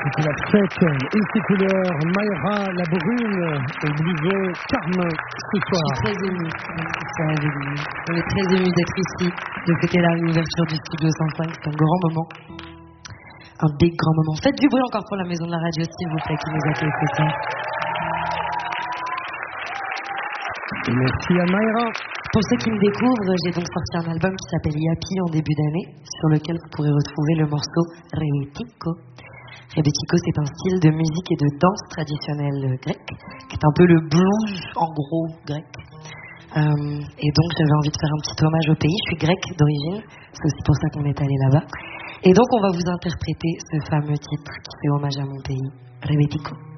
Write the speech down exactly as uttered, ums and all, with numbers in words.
C'était la fête et ses couleurs. Mayra la brune au blouson Carmin ce soir. Je suis très émue. On est très émue d'être ici, de fêter la réouverture du Studio cent cinq. C'est un grand moment. Un big grand moment. Faites du bruit encore pour la maison de la radio, s'il vous plaît, qui nous accueille ce soir. Et merci à Mayra. Pour ceux qui me découvrent, j'ai donc sorti un album qui s'appelle Yapi en début d'année, sur lequel vous pourrez retrouver le morceau Rebetiko. Rebetiko, c'est un style de musique et de danse traditionnelle grecque, qui est un peu le blues, en gros, grec. Euh, et donc, j'avais envie de faire un petit hommage au pays. Je suis grecque d'origine, c'est aussi pour ça qu'on est allé là-bas. Et donc, on va vous interpréter ce fameux titre qui fait hommage à mon pays, Rebetiko.